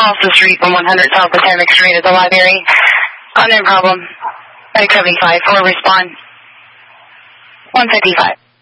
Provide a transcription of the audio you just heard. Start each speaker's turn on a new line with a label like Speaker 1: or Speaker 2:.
Speaker 1: Off the street from 100 South Potomac Street at the library. No problem. 75 for respond. 155.